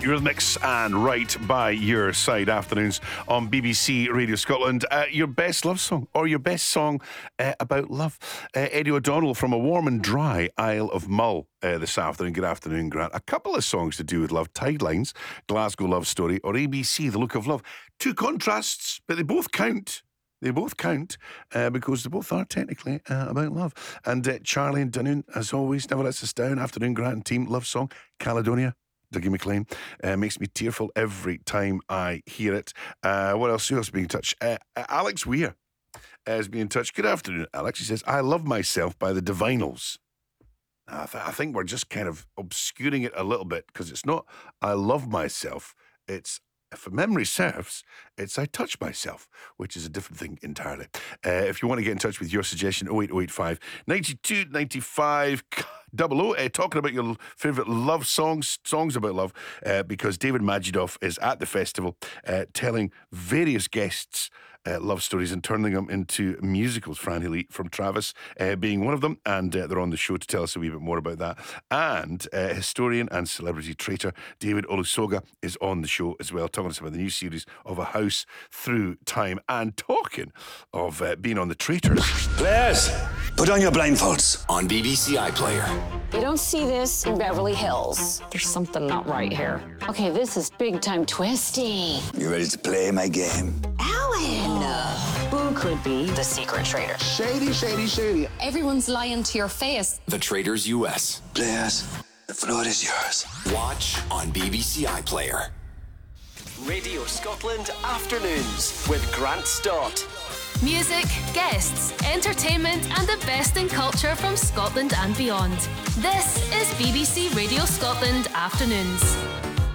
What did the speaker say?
Eurythmics and Right by Your Side afternoons on BBC Radio Scotland. Your best love song or your best song about love. Eddie O'Donnell from a warm and dry Isle of Mull this afternoon. Good afternoon, Grant. A couple of songs to do with love. Tidelines, Glasgow Love Story, or ABC, The Look of Love. Two contrasts, but they both count. They both count because they both are technically about love. And Charlie and Dunoon, as always, never lets us down. Afternoon, Grant and team, love song, Caledonia. Dougie McLean makes me tearful every time I hear it. What else? Who else being in touch? Alex Weir is being in touch. Good afternoon, Alex. He says, I Love Myself by the Divinals. I think we're just kind of obscuring it a little bit because it's not I Love Myself. It's, if memory serves, it's I Touch Myself, which is a different thing entirely. If you want to get in touch with your suggestion, 08085 92 95 00, talking about your favourite love songs about love, because David Majidov is at the festival telling various guests love stories and turning them into musicals. Fran Healy from Travis being one of them, and they're on the show to tell us a wee bit more about that. And historian and celebrity traitor David Olusoga is on the show as well, talking to us about the new series of A House Through Time. And talking of being on the Traitors. Players, put on your blindfolds. On BBC iPlayer. You don't see this in Beverly Hills. There's something not right here. Okay, this is big time twisty. You ready to play my game? Alan! Who could be the secret traitor? Shady, shady, shady. Everyone's lying to your face. The Traitors US. Players, the floor is yours. Watch on BBC iPlayer. Radio Scotland Afternoons with Grant Stott. Music, guests, entertainment and the best in culture from Scotland and beyond. This is BBC Radio Scotland Afternoons.